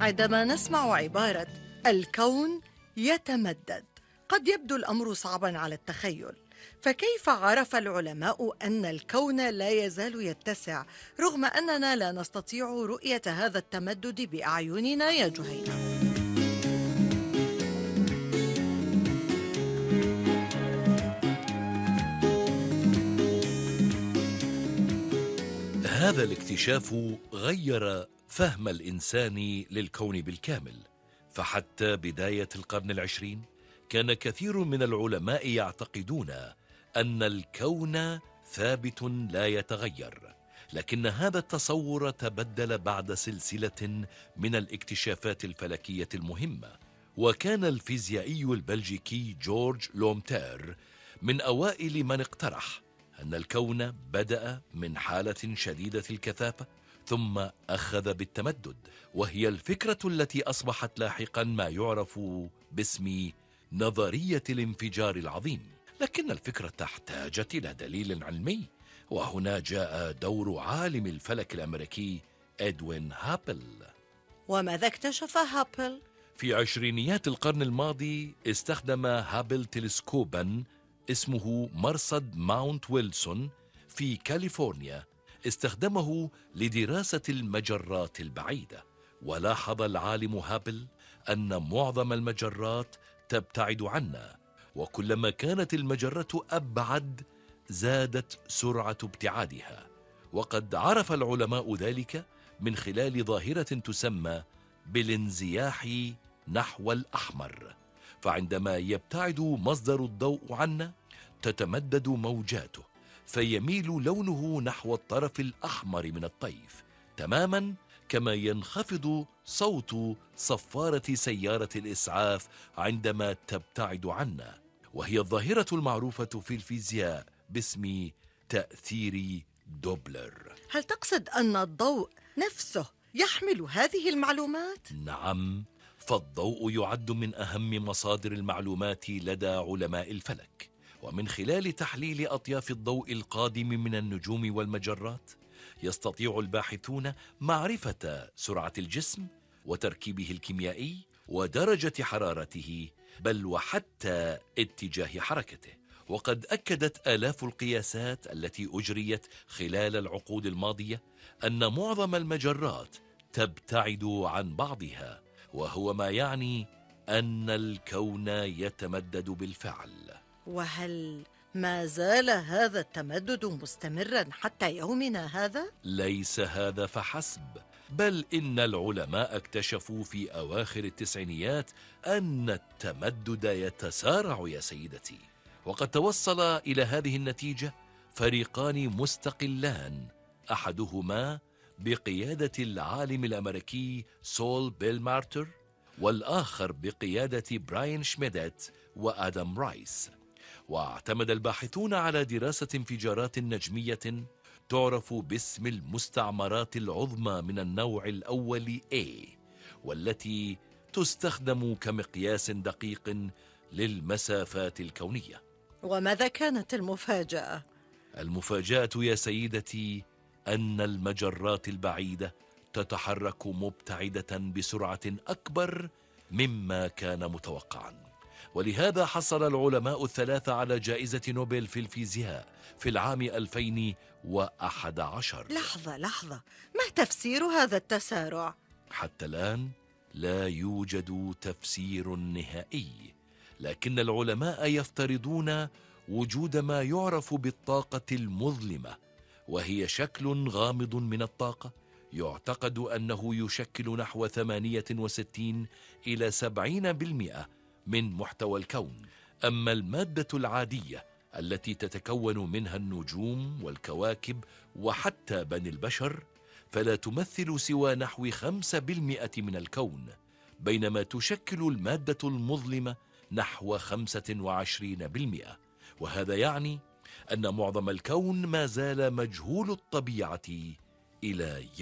عندما نسمع عبارة الكون يتمدد قد يبدو الأمر صعبا على التخيل، فكيف عرف العلماء أن الكون لا يزال يتسع رغم أننا لا نستطيع رؤية هذا التمدد بأعيننا يا جهينة؟ هذا الاكتشاف غير فهم الإنسان للكون بالكامل. فحتى بداية القرن العشرين كان كثير من العلماء يعتقدون أن الكون ثابت لا يتغير، لكن هذا التصور تبدل بعد سلسلة من الاكتشافات الفلكية المهمة. وكان الفيزيائي البلجيكي جورج لومتير من أوائل من اقترح أن الكون بدأ من حالة شديدة الكثافة ثم أخذ بالتمدد، وهي الفكرة التي أصبحت لاحقا ما يعرف باسم نظرية الانفجار العظيم. لكن الفكرة احتاجت إلى دليل علمي، وهنا جاء دور عالم الفلك الأمريكي إدوين هابل. وماذا اكتشف هابل؟ في عشرينيات القرن الماضي استخدم هابل تلسكوبا اسمه مرصد ماونت ويلسون في كاليفورنيا، استخدمه لدراسة المجرات البعيدة. ولاحظ العالم هابل أن معظم المجرات تبتعد عنا، وكلما كانت المجرة أبعد زادت سرعة ابتعادها. وقد عرف العلماء ذلك من خلال ظاهرة تسمى بالانزياح نحو الأحمر. فعندما يبتعد مصدر الضوء عنا تتمدد موجاته، فيميل لونه نحو الطرف الأحمر من الطيف، تماما كما ينخفض صوت صفارة سيارة الإسعاف عندما تبتعد عنا، وهي الظاهرة المعروفة في الفيزياء باسم تأثير دوبلر. هل تقصد أن الضوء نفسه يحمل هذه المعلومات؟ نعم، فالضوء يعد من أهم مصادر المعلومات لدى علماء الفلك. ومن خلال تحليل أطياف الضوء القادم من النجوم والمجرات يستطيع الباحثون معرفة سرعة الجسم وتركيبه الكيميائي ودرجة حرارته، بل وحتى اتجاه حركته. وقد أكدت آلاف القياسات التي أجريت خلال العقود الماضية أن معظم المجرات تبتعد عن بعضها، وهو ما يعني أن الكون يتمدد بالفعل. وهل ما زال هذا التمدد مستمرا حتى يومنا هذا؟ ليس هذا فحسب، بل إن العلماء اكتشفوا في أواخر التسعينيات أن التمدد يتسارع يا سيدتي. وقد توصل إلى هذه النتيجة فريقان مستقلان، أحدهما بقيادة العالم الأمريكي سول بيل مارتر، والآخر بقيادة براين شميدت وآدم رايس. واعتمد الباحثون على دراسة انفجارات نجمية تعرف باسم المستعمرات العظمى من النوع الأول A، والتي تستخدم كمقياس دقيق للمسافات الكونية. وماذا كانت المفاجأة؟ المفاجأة يا سيدتي أن المجرات البعيدة تتحرك مبتعدة بسرعة أكبر مما كان متوقعا. ولهذا حصل العلماء الثلاثة على جائزة نوبل في الفيزياء في العام 2011. لحظة، ما تفسير هذا التسارع؟ حتى الآن لا يوجد تفسير نهائي، لكن العلماء يفترضون وجود ما يعرف بالطاقة المظلمة، وهي شكل غامض من الطاقة يعتقد أنه يشكل نحو 68 إلى 70% من محتوى الكون. أما المادة العادية التي تتكون منها النجوم والكواكب وحتى بني البشر فلا تمثل سوى نحو 5% من الكون، بينما تشكل المادة المظلمة نحو 25%. وهذا يعني أن معظم الكون ما زال مجهول الطبيعة إلى يوم